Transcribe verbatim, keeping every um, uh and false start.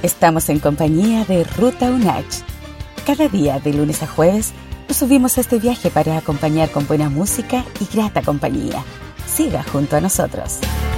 Estamos en compañía de Ruta UNACH. Cada día, de lunes a jueves, nos subimos a este viaje para acompañar con buena música y grata compañía. Siga junto a nosotros.